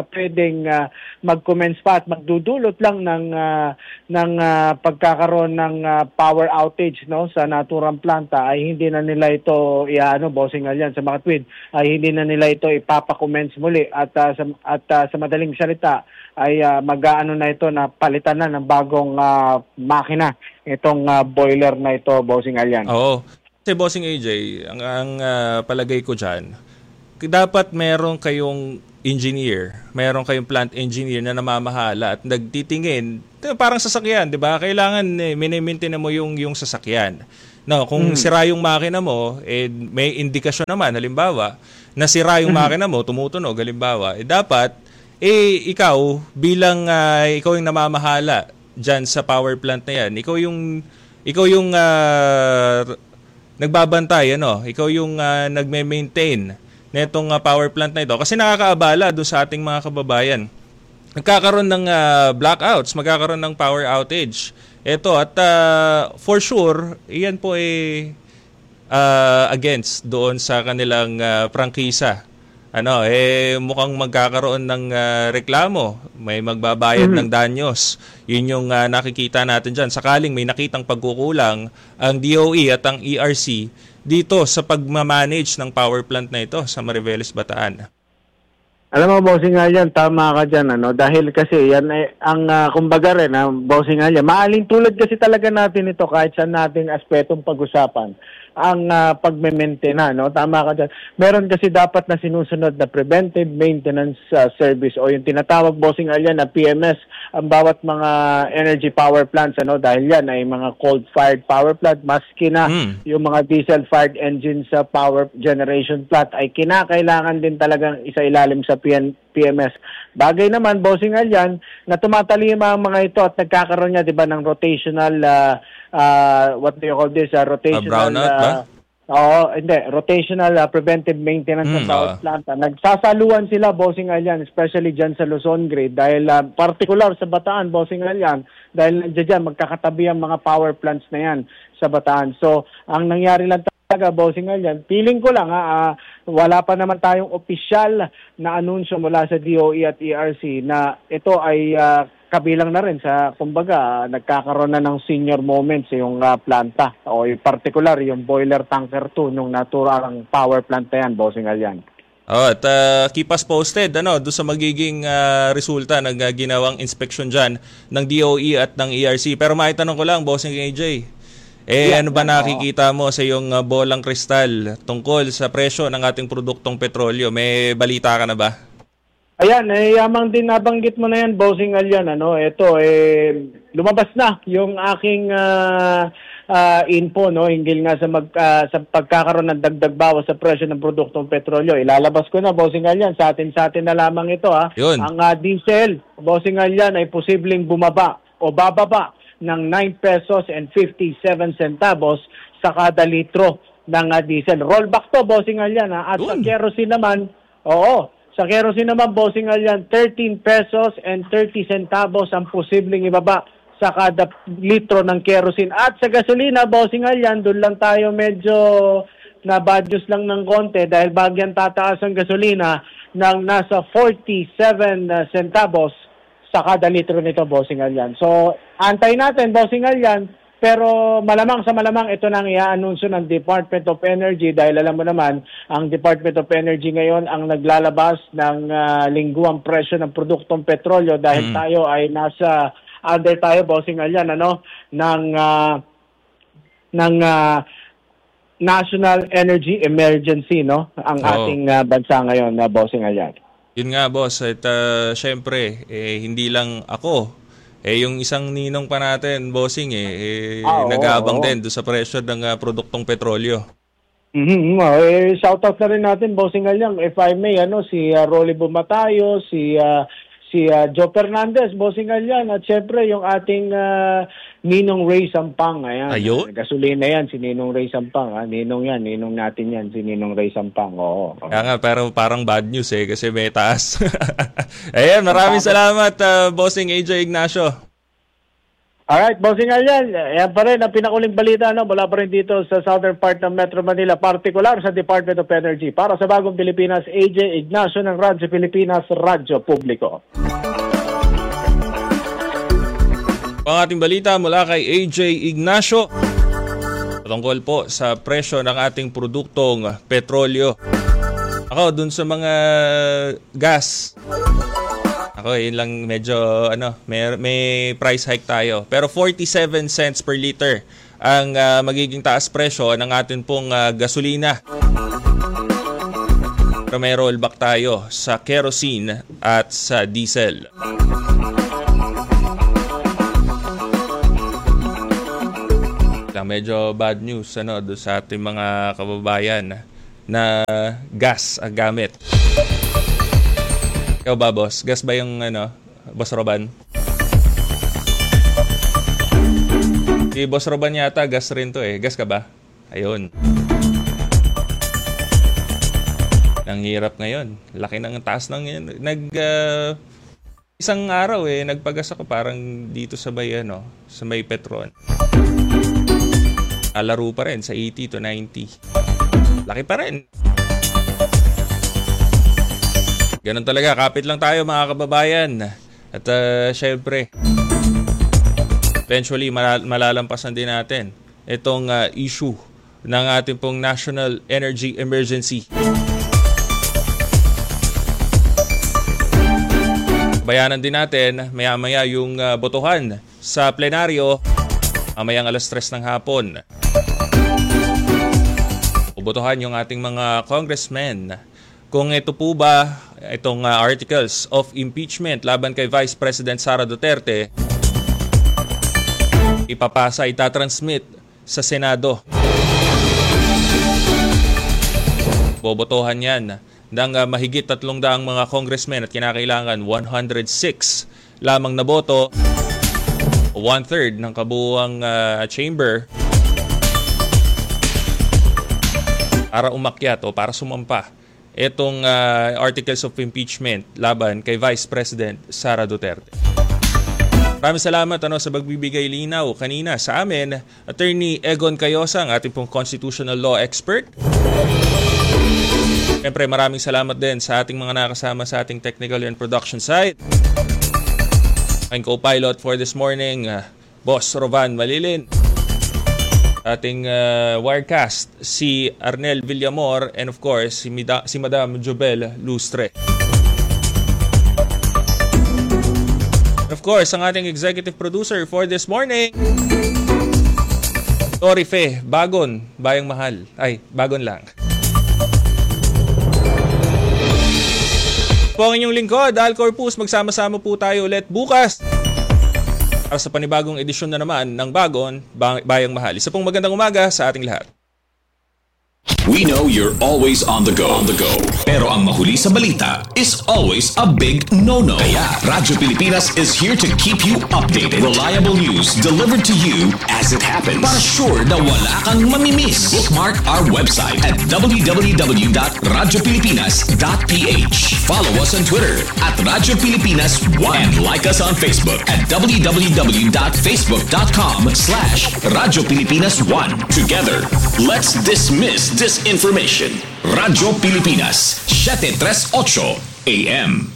posibleng uh, mag-commence pa at magdudulot lang ng uh, ng uh, pagkakaroon ng uh, power outage, no, sa naturang planta, ay hindi na nila ito iano, bossing Alyan, sa mga tweet, ay hindi na nila ito ipapa-commence muli at uh, sa, at uh, sa madaling salita ay uh, mag-aano na ito na palitan na ng bagong uh, makina itong uh, boiler na ito, bossing Alyan. Oo. Kasi bossing A J, ang, ang uh, palagay ko dyan, dapat meron kayong engineer, meron kayong plant engineer na namamahala at nagtitingin, parang sasakyan, di ba? Kailangan eh, minimaintain mo yung, yung sasakyan. No, kung hmm. sira yung makina mo, eh, may indikasyon naman, halimbawa, na sira yung makina mo, tumutunog, halimbawa, eh, dapat, eh, ikaw, bilang uh, ikaw yung namamahala dyan sa power plant na yan, ikaw yung, ikaw yung uh, nagbabantay, ano? Ikaw yung uh, nagme-maintain netong uh, power plant na ito. Kasi nakakaabala doon sa ating mga kababayan. Nagkakaroon ng uh, blackouts, magkakaroon ng power outage. Ito, at uh, for sure, iyan po ay uh, against doon sa kanilang uh, prangkisa. Ano, eh, mukhang magkakaroon ng uh, reklamo. May magbabayad mm-hmm. ng danyos. Yun yung uh, nakikita natin dyan. Sakaling may nakitang pagkukulang ang D O E at ang E R C dito sa pagmamanage ng power plant na ito sa Mariveles, Bataan. Alam mo, bossing Alyan, tama ka dyan, ano? Dahil kasi yan ay, ang uh, kumbaga rin, ha, bossing Alyan, maaling tulad kasi talaga natin ito kahit sa nating aspetong pag-usapan, ang uh, pag-maintain, no? Tama ka dyan. Meron kasi dapat na sinusunod na preventive maintenance uh, service o yung tinatawag, bossing Alyan, na P M S, ang bawat mga energy power plants, ano? Dahil yan ay mga coal-fired power plant, maski na mm. yung mga diesel-fired engines sa power generation plant ay kinakailangan din talagang isa-ilalim sa P M S. Bagay naman, bossing Alyan, na tumatalima ang mga ito at nagkakaroon niya, di ba, ng rotational, uh, uh, what do you call this, uh, rotational, uh, uh, oo, hindi, rotational uh, preventive maintenance mm, ng power uh. plant. Nagsasaluan sila, bossing Alyan, especially dyan sa Luzon Grade, dahil uh, particular sa Bataan, bossing Alyan, dahil nandiyan dyan, magkakatabi ang mga power plants na yan sa Bataan. So, ang nangyari lang talaga, bossing Alyan, feeling ko lang, ha, uh, wala pa naman tayong opisyal na anunsyo mula sa D O E at E R C na ito ay uh, kabilang na rin sa, kumbaga, uh, nagkakaroon na ng senior moments yung uh, planta o yung particular, yung boiler tanker two nung naturang power plant na yan, bossing Alyan. Oh, at uh, keep us posted ano doon sa magiging uh, resulta ng uh, ginawang inspection diyan ng D O E at ng E R C. Pero maitanong ko lang, bossing A J, eh yeah, ano ba nakikita mo sa iyong uh, bolang kristal tungkol sa presyo ng ating produktong petrolyo? May balita ka na ba? Ayan, eh, yamang din nabanggit mo na yan, bossing Alyan, ano, ito, eh, lumabas na yung aking uh, uh, info, no, hinggil nga sa, mag, uh, sa pagkakaroon ng dagdag bawas sa presyo ng produktong petrolyo. Ilalabas ko na, bossing Alyan, sa atin, sa atin na lamang ito, ha. Yun. Ang uh, diesel, bossing Alyan, ay posibleng bumaba o bababa ng nine pesos and fifty-seven centavos sa kada litro ng uh, diesel. Rollback to, bossing Alyan, ha. At Yun. Sa kerosene naman, oo, sa kerosene naman, bossing Alyan, thirteen pesos and thirty centavos ang posibleng ibaba sa kada litro ng kerosene. At sa gasolina, bossing Alyan, doon lang tayo medyo na-badjus lang ng konti dahil bagyan tataas ang gasolina ng nasa forty-seven centavos sa kada litro nito, bossing Alyan. So, antay natin, bossing Alyan, pero malamang sa malamang ito nang i-anunsyo ng Department of Energy dahil alam mo naman, ang Department of Energy ngayon ang naglalabas ng uh, lingguang presyo ng produktong petrolyo dahil mm. tayo ay nasa under tayo, bossing Alyan, ano, ng uh, ng uh, National Energy Emergency, no? Ang oh. ating uh, bansa ngayon na uh, bossing Alyan. Yun nga, boss, at uh, syempre eh, hindi lang ako. Eh, yung isang ninong pa natin, bossing, eh, eh ah, nag-aabang oh, oh. din doon sa presyo ng uh, produktong petrolyo. Mm-hmm. Eh, shoutout na rin natin, bossing Alyan, if I may, ano, si uh, Rolly Bumatayo, si uh, si uh, Joe Fernandez, bossing Alyan, at syempre yung ating uh, Ninong Ray Sampang. Ayan. Ayun? Gasolina yan, si Ninong Ray Sampang. Ha? Ninong yan, ninong natin yan, si Ninong Ray Sampang. Oo. Kaya nga, pero parang bad news eh, kasi may taas. Ayan, maraming salamat, uh, bossing A J Ignacio. Alright, bossing Alyan, yan pa rin ang pinakuling balita no, mula pa rin dito sa southern part ng Metro Manila, partikular sa Department of Energy. Para sa Bagong Pilipinas, A J Ignacio ng Radyo Pilipinas, Radyo Publiko. Ang ating balita mula kay A J Ignacio, tungkol po sa presyo ng ating produktong petrolyo. Ako, dun sa mga gas, ako, yun lang medyo, ano, may, may price hike tayo. Pero forty-seven cents per liter ang uh, magiging taas presyo ng atin pong uh, gasolina. Pero may rollback tayo sa kerosene at sa diesel. Medyo bad news ano, do sa ating mga kababayan na gas ang gamit. Ikaw ba, boss? Gas ba yung, ano, Boss Roban? Si Boss Roban yata, gas rin to eh. Gas ka ba? Ayun. Ang hirap ngayon. Laki ng taas ng yun. Nag, uh, isang araw eh, nagpagas ako parang dito sa may, ano, sa may Petron. Alaro pa rin sa eighty to ninety. Laki pa rin. Ganun talaga, kapit lang tayo mga kababayan. At uh, syempre, eventually malal- malalampasan din natin itong uh, issue ng ating pong National Energy Emergency. Bayanan din natin maya-maya yung uh, botohan sa plenaryo mamayang alas tres ng hapon. Botohan yung ating mga congressmen kung ito po ba itong uh, articles of impeachment laban kay Vice President Sara Duterte ipapasa, itatransmit sa Senado. Bobotohan yan ng uh, mahigit tatlong daang mga congressmen at kinakailangan one hundred six lamang na boto, one-third ng kabuuang uh, chamber para umakyat o para sumampa itong uh, articles of impeachment laban kay Vice President Sara Duterte. Maraming salamat ano, sa pagbibigay linaw kanina sa amin, Attorney Egon Cayosa, ang ating pong constitutional law expert. Siyempre maraming salamat din sa ating mga nakasama sa ating technical and production side. Ang co-pilot for this morning, uh, Boss Rovan Malilin. Ating uh, wirecast, si Arnel Villamor, and of course, si, Mida- si Madam Jobel Lustre. And of course, ang ating executive producer for this morning, Tori Fe, Bagon, Bayang Mahal. Ay, Bagon lang. Po ang inyong lingkod, Al Corpus, magsama-sama po tayo ulit bukas para sa panibagong edisyon na naman ng Bagon, Bayang Mahal. Isa pong magandang umaga sa ating lahat. We know you're always on the go. On the go. Pero ang mahuli sa balita is always a big no-no. Kaya Radyo Pilipinas is here to keep you updated. Reliable news delivered to you as it happens. Para sure na wala kang mamimiss. Bookmark our website at w w w dot radyo pilipinas dot p h. Follow us on Twitter at Radyo Pilipinas one. And like us on Facebook at w w w dot facebook dot com slash Radyo Pilipinas one. Together, let's dismiss disinformation. Radyo Pilipinas, seven thirty-eight A M.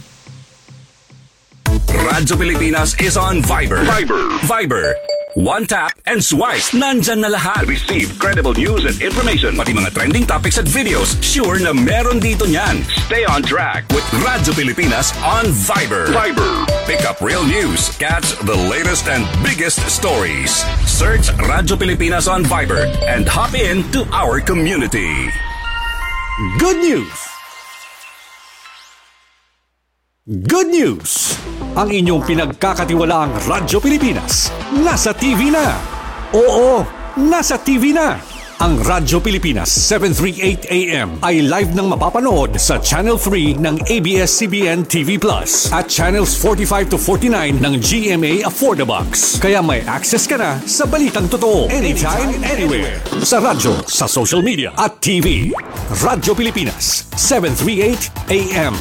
Radyo Pilipinas is on Viber. Viber. Viber. One tap and swipe. Nandyan na lahat. Receive credible news and information. Pati mga trending topics at videos. Sure na meron dito niyan. Stay on track with Radyo Pilipinas on Viber. Viber. Pick up real news. Catch the latest and biggest stories. Search Radyo Pilipinas on Viber and hop in to our community. Good news! Good news! Ang inyong pinagkakatiwalaang Radyo Pilipinas nasa T V na. Oo, nasa T V na. Ang Radyo Pilipinas seven thirty-eight A M ay live nang mapapanood sa Channel three ng A B S C B N T V Plus at Channels forty-five to forty-nine ng G M A Affordabox. Kaya may access ka na sa balitang totoo anytime, anywhere. Sa radyo, sa social media at T V. Radyo Pilipinas seven thirty-eight A M.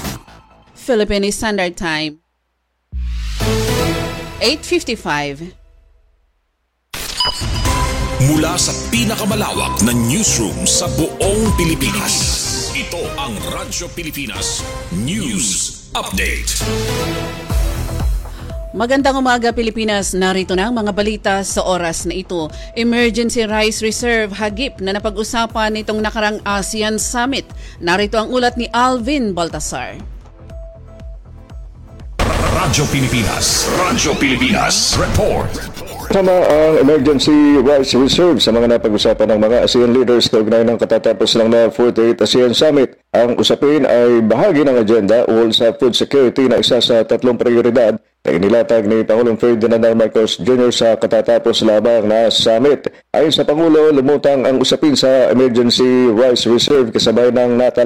Philippine Standard Time eight fifty-five. Mula sa pinakamalawak na newsroom sa buong Pilipinas. Ito ang Radyo Pilipinas News Update. Magandang umaga Pilipinas, narito na ang mga balita sa oras na ito. Emergency Rice Reserve hagip na napag-usapan nitong nakarang ASEAN Summit. Narito ang ulat ni Alvin Baltasar. Radyo Pilipinas, Radyo Pilipinas Report. Kasama ang Emergency Rice Reserve sa mga napag-usapan ng mga ASEAN leaders kaugnay ng katatapos lang na forty-eighth ASEAN Summit. Ang usapin ay bahagi ng agenda ukol sa food security na isa sa tatlong prioridad na inilatag ni Pangulong Ferdinand R. Marcos Junior sa katatapos lamang na summit. Ayon sa Pangulo, lumutang ang usapin sa Emergency Rice Reserve kasabay ng natal